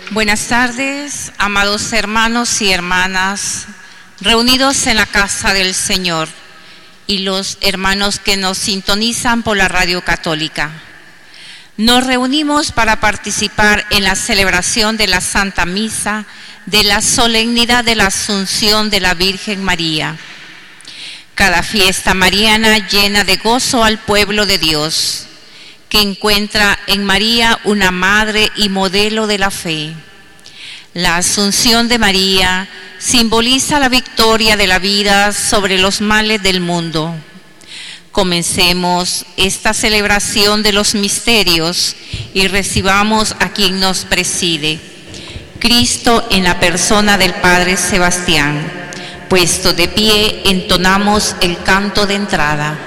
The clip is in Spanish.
Buenas tardes, amados hermanos y hermanas, reunidos en la casa del Señor, y los hermanos que nos sintonizan por la Radio Católica. Nos reunimos para participar en la celebración de la Santa Misa de la solemnidad de la Asunción de la Virgen María. Cada fiesta mariana llena de gozo al pueblo de Dios, que encuentra en María una madre y modelo de la fe. La Asunción de María simboliza la victoria de la vida sobre los males del mundo. Comencemos esta celebración de los misterios y recibamos a quien nos preside, Cristo en la persona del Padre Sebastián. Puesto de pie, entonamos el canto de entrada.